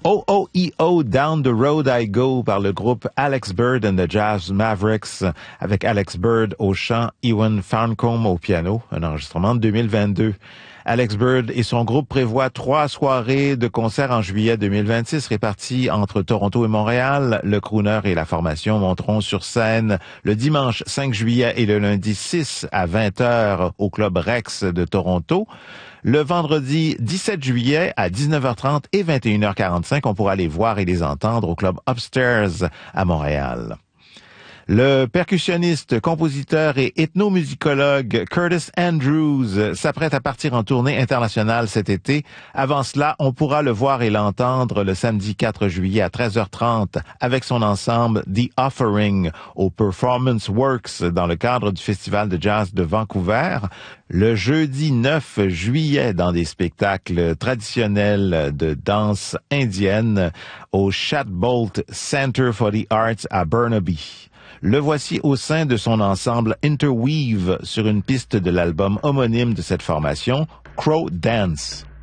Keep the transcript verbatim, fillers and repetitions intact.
O O E O Down the Road I Go par le groupe Alex Bird and the Jazz Mavericks avec Alex Bird au chant, Ewan Farncombe au piano, un enregistrement de deux mille vingt-deux. Alex Bird et son groupe prévoient trois soirées de concerts en juillet deux mille vingt-six réparties entre Toronto et Montréal. Le crooner et la formation monteront sur scène le dimanche cinq juillet et le lundi six à vingt heures au Club Rex de Toronto. Le vendredi dix-sept juillet à dix-neuf heures trente et vingt et une heures quarante-cinq, on pourra les voir et les entendre au Club Upstairs à Montréal. Le percussionniste, compositeur et ethnomusicologue Curtis Andrews s'apprête à partir en tournée internationale cet été. Avant cela, on pourra le voir et l'entendre le samedi quatre juillet à treize heures trente avec son ensemble The Offering au Performance Works dans le cadre du Festival de jazz de Vancouver. Le jeudi neuf juillet dans des spectacles traditionnels de danse indienne au Shadbolt Center for the Arts à Burnaby. Le voici au sein de son ensemble Interweave sur une piste de l'album homonyme de cette formation, Crow Dance.